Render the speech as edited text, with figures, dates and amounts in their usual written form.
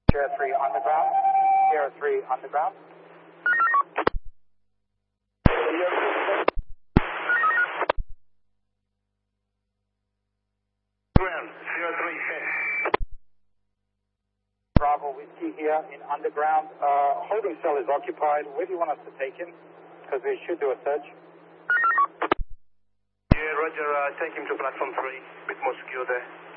Sierra 3 underground. Sierra 3 underground. Sierra 3 set. Bravo Whiskey here in underground. Holding cell is occupied. Where do you want us to take him? Because we should do a search. Yeah, roger. Take him to platform 3. Bit more secure there.